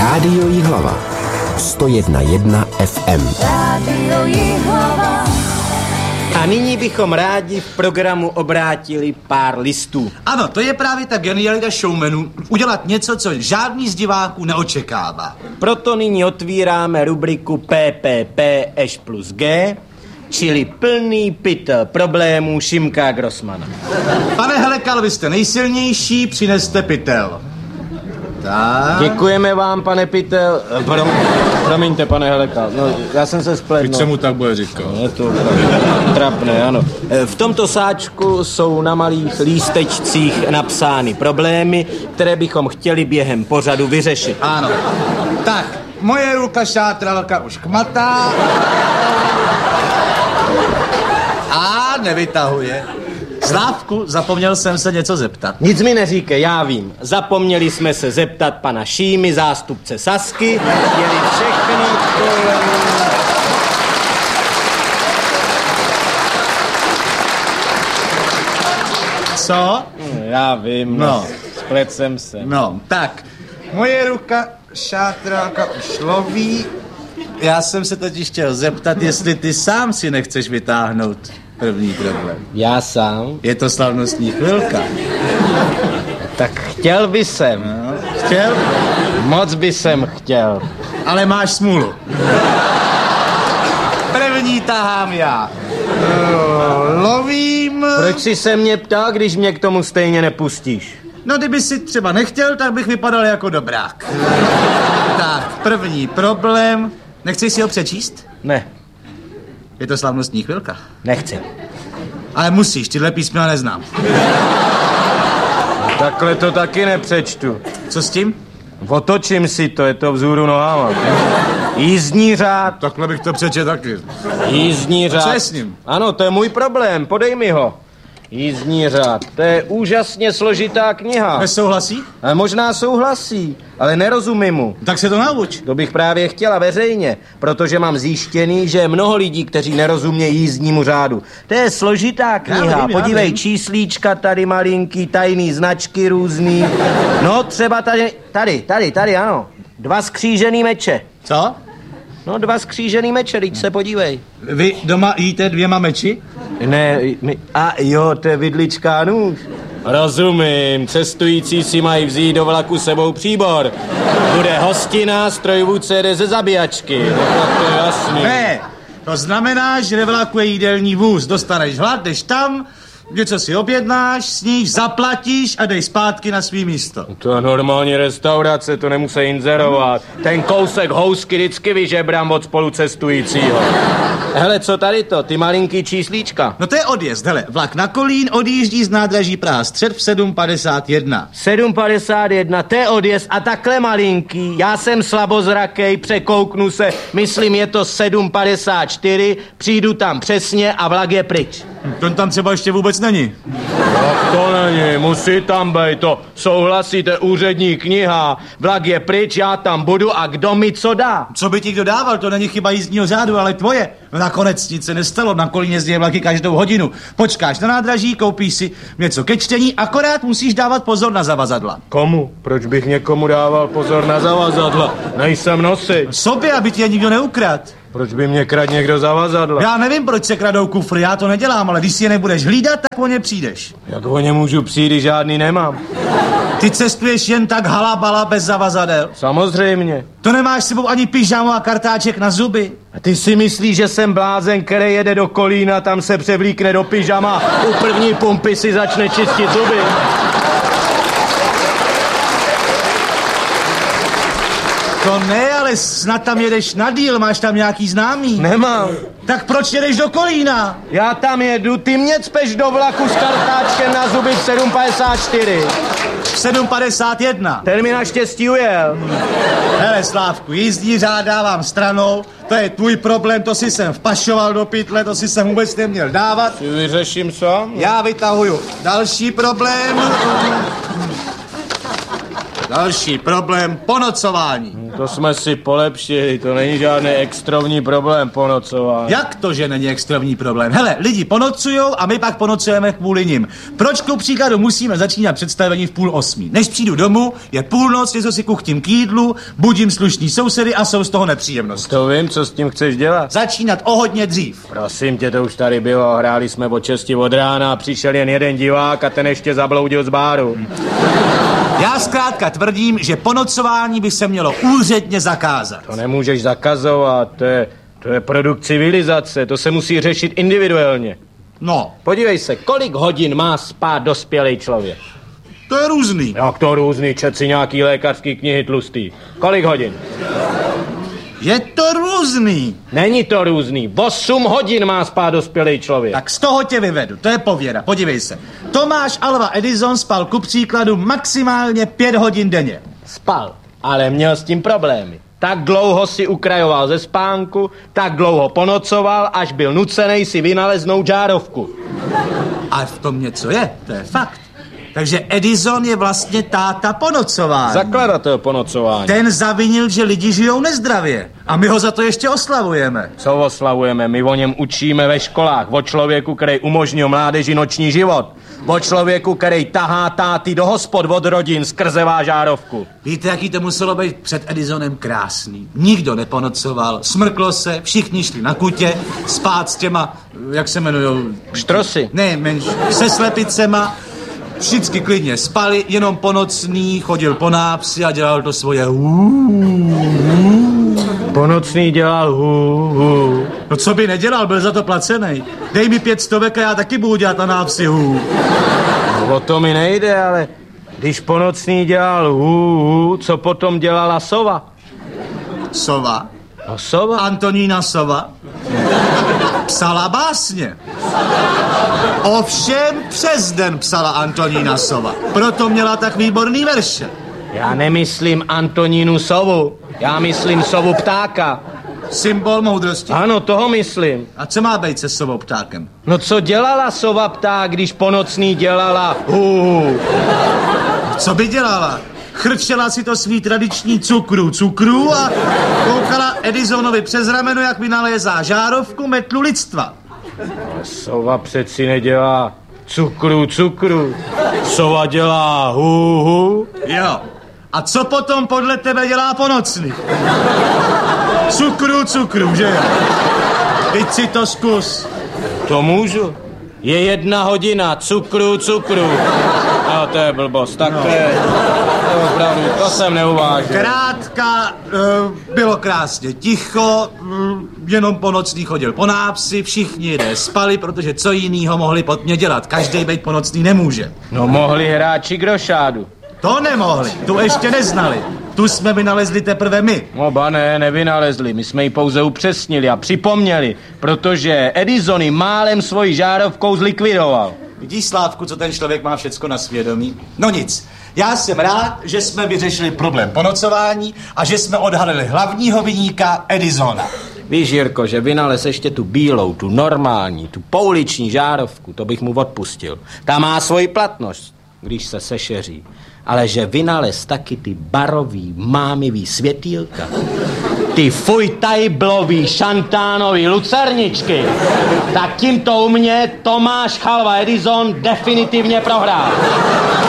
Rádio Jihlava 101,1 FM. Rádio Jihlava. A nyní bychom rádi v programu obrátili pár listů. Ano, to je právě ta genialita showmanů, udělat něco, co žádný z diváků neočekává. Proto nyní otvíráme rubriku PPP Eš plus G, čili plný pytel problémů Šimka Grossmana. Pane Helekal, vy jste nejsilnější, přineste pytel. Tak. Děkujeme vám, pane pytel. Promiňte, pane Helekal. No, já jsem se spletl. Víš, co mu tak bude říkat? Je to trapné, ano. V tomto sáčku jsou na malých lístečcích napsány problémy, které bychom chtěli během pořadu vyřešit. Ano. Tak, moje ruka šátralka už kmatá. A nevytahuje. Slávku, zapomněl jsem se něco zeptat. Nic mi neříkej, já vím. Zapomněli jsme se zeptat pana Šímy, zástupce Sasky. Chtěli všechno kolem... Co? Já vím, No. Splet jsem se. No, tak, moje ruka šátralka už loví. Já jsem se totiž chtěl zeptat, jestli ty sám si nechceš vytáhnout první problém. Já sám? Je to slavnostní chvilka. Tak chtěl by jsem. No, chtěl? Moc by jsem chtěl. Ale máš smůlu. První tahám já. Lovím. Proč jsi se mě ptal, když mě k tomu stejně nepustíš? No, kdyby si třeba nechtěl, tak bych vypadal jako dobrák. Tak, první problém. Nechceš si ho přečíst? Ne, Je to slavnostní chvilka. nechci. Ale musíš, tyhle písmena neznám. Takhle to taky nepřečtu. Co s tím? Otočím si to, je to vzhůru nohama. Jízdní řád. Takhle bych to přečet taky. Jízdní řád. Co je s ním? Ano, to je můj problém, podej mi ho. Jízdní řád, to je úžasně složitá kniha. Nesouhlasí? Možná souhlasí, ale nerozumím mu. Tak se to nauč. To bych právě chtěla veřejně, protože mám zjištěný, že je mnoho lidí, kteří nerozumějí jízdnímu řádu. To je složitá kniha, Já vím. podívej, číslíčka tady malinký, tajný značky různý. No třeba tady, ano. 2 skřížený meče. Co? No 2 skřížený meče, teď se podívej. Vy doma jíte 2 meči? Ne, to je vidlička a nůž. Rozumím, cestující si mají vzít do vlaku sebou příbor. Bude hostina, strojvůdce jede ze zabíjačky. No, to je jasný. Ne, to znamená, že ve vlaku je jídelní vůz. Dostaneš hlad, jdeš tam, něco si objednáš, sníš, zaplatíš a jdeš zpátky na svý místo. To je normální restaurace, to nemusí inzerovat. Ten kousek housky vždycky vyžebrám od spolucestujícího. Hele, co tady to, ty malinký číslíčka? No to je odjezd, hele, vlak na Kolín odjíždí z nádraží Praha Střed v 7:51. 7:51, to je odjezd a takhle malinký. Já jsem slabozrakej, překouknu se, myslím je to 7:54, přijdu tam přesně a vlak je pryč. Ten tam třeba ještě vůbec není. Tak to není, musí tam být, to souhlasíte, úřední kniha, vlak je pryč, já tam budu a kdo mi co dá? Co by ti kdo dával, to není chyba jízdního řádu, ale tvoje. No nakonec nic se nestalo, na Kolín jezdí vlaky každou hodinu. Počkáš na nádraží, koupíš si něco ke čtení, akorát musíš dávat pozor na zavazadla. Komu? Proč bych někomu dával pozor na zavazadla? Nejsem nosič. Sobě, aby ti je nikdo neukradl. Proč by mě kradl někdo zavazadla? Já nevím, proč se kradou kufry, já to nedělám, ale když si je nebudeš hlídat, tak o ně přijdeš. Jak o ně můžu přijít, když žádný nemám? Ty cestuješ jen tak halabala bez zavazadel. Samozřejmě. To nemáš s sebou ani pyžamu a kartáček na zuby. A ty si myslíš, že jsem blázen, který jede do Kolína, tam se převlíkne do pyžama, u první pumpy si začne čistit zuby? To ne, ale snad tam jedeš na díl, máš tam nějaký známý. Nemám. Tak proč jedeš do Kolína? Já tam jedu, ty mě cpeš do vlaku s kartáčkem na zuby v 7:54. 7:51. Ten mi naštěstí ujel. Hele, Slávku, jízdní řád dávám stranou, to je tvůj problém, to si jsem vpašoval do pytle, to si jsem vůbec neměl dávat. Ty vyřeším sám? Já vytahuju další problém. Další problém, ponocování. To jsme si polepšili, to není žádný extrémní problém ponocování. Jak to, že není extrémní problém? Hele, lidi ponocujou a my pak ponocujeme kvůli nim. Proč ku příkladu musíme začínat představení v 7:30? Než přijdu domů, je půlnoc, něco si kuchtím k jídlu, budím slušný sousedy a jsou z toho nepříjemnosti. To vím, co s tím chceš dělat. Začínat o hodně dřív. Prosím tě, to už tady bylo, hráli jsme od 6 od rána a přišel jen jeden divák a ten ještě zabloudil z báru. Já zkrátka tvrdím, že ponocování by se mělo úředně zakázat. To nemůžeš zakazovat, to je produkt civilizace, to se musí řešit individuálně. No, Podívej se, kolik hodin má spát dospělý člověk? to je různý. Jak to různý, čet si nějaký lékařský knihy tlustý. Kolik hodin? Je to různý. Není to různý, 8 hodin má spát dospělý člověk. Tak z toho tě vyvedu, to je pověra, podívej se. Tomáš Alva Edison spal ku příkladu maximálně 5 hodin denně. Spal, ale měl s tím problémy. Tak dlouho si ukrajoval ze spánku, tak dlouho ponocoval, až byl nucenej si vynaleznout žárovku. A v tom něco je, to je fakt. Takže Edison je vlastně táta ponocování. Zakladatel ponocování. Ten zavinil, že lidi žijou nezdravě. A my ho za to ještě oslavujeme. Co oslavujeme? My o něm učíme ve školách. O člověku, který umožnil mládeži noční život. O člověku, který tahá táty do hospod od rodin skrze žárovku. Víte, jaký to muselo být před Edisonem krásný? Nikdo neponocoval, smrklo se, všichni šli na kutě, spát s těma, jak se jmenujou? Štrosy. Ne, menš, se slepicema. Všichni klidně spali, jenom po nocný chodil po nápsi a dělal to svoje Ponocný dělal hu. No co by nedělal, byl za to placený. Dej mi 500 a já taky budu dělat na nápsi hu. No, o to mi nejde, ale když ponocný dělal hu, co potom dělala sova? Sova? No sova? Antonína Sova psala básně. Ovšem přes den psala Antonína Sova. Proto měla tak výborný verše. Já nemyslím Antonínu sovu, já myslím sovu ptáka. Symbol moudrosti. Ano, toho myslím. A co má být se sovou ptákem? No co dělala sova pták, když ponocný dělala hu? Co by dělala? Chrčela si to svý tradiční cukru a koukala Edisonovi přes rameno, jak vynalézá žárovku metlu lidstva. Sova přeci nedělá cukru. Sova dělá hu. Jo. A co potom podle tebe dělá ponocný? Cukru, že jo? Teď si to zkus. To můžu. Je 1 hodina, cukru. No, to je blbost, tak no. To je opravdu, to jsem neuvážil. Krátka, bylo krásně ticho, jenom po nocní chodil po nápsi, všichni lidé spali, protože co jinýho mohli pod mě dělat, každej bejt po nocný nemůže. No mohli hráči grošádu. To nemohli, tu ještě neznali. Tu jsme vynalezli teprve my. Oba nevynalezli, my jsme ji pouze upřesnili a připomněli, protože Edison ji málem svojí žárovkou zlikvidoval. Vidíš, Slávku, co ten člověk má všecko na svědomí? No nic, já jsem rád, že jsme vyřešili problém ponocování a že jsme odhalili hlavního viníka Edisona. Víš, Jirko, že vynalez ještě tu bílou, tu normální, tu pouliční žárovku, to bych mu odpustil. Ta má svoji platnost, když se sešeří. Ale že vynalez taky ty barový, mámivý světýlka, ty fujtajblový, šantánový lucerničky, tak tímto u mě Tomáš Alva Edison definitivně prohrál.